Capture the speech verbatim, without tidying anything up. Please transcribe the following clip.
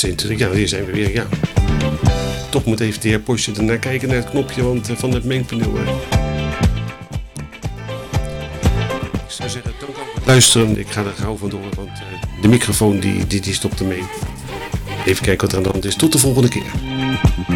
tweeëntwintig. Ja, hier zijn we weer. Ja. Toch moet even de heer Posje ernaar kijken naar het knopje want, uh, van het mengpaneel. Uh. Ik zou zeggen, dank voor het luisteren. Ik ga er gauw vandoor, want uh, de microfoon die, die, die stopt ermee. Even kijken wat er aan de hand is. Tot de volgende keer.